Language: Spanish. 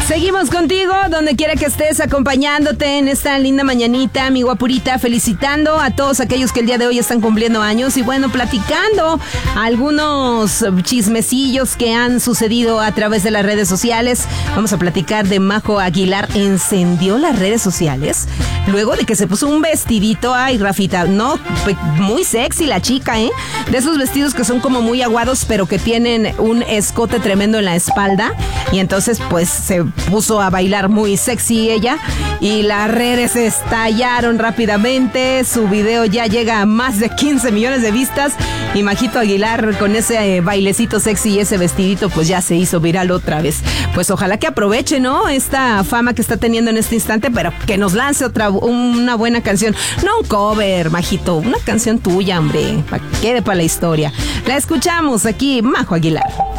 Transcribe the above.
Seguimos contigo, donde quiera que estés, acompañándote en esta linda mañanita, mi guapurita, felicitando a todos aquellos que el día de hoy están cumpliendo años y bueno, platicando algunos chismecillos que han sucedido a través de las redes sociales. Vamos a platicar de Majo Aguilar, encendió las redes sociales luego de que se puso un vestidito. Ay, Rafita, no, muy sexy la chica, ¿eh? De esos vestidos que son como muy aguados, pero que tienen un escote tremendo en la espalda. Y entonces, pues, se puso a bailar muy sexy ella. Y las redes estallaron rápidamente. Su video ya llega a más de 15 millones de vistas. Y Majito Aguilar, con ese bailecito sexy y ese vestidito, pues ya se hizo viral otra vez. Pues ojalá que aproveche, ¿no? Esta fama que está teniendo en este instante, pero que nos lance una buena canción. No un cover, Majito, una canción tuya, hombre, para que quede para la historia. La escuchamos aquí, Majo Aguilar.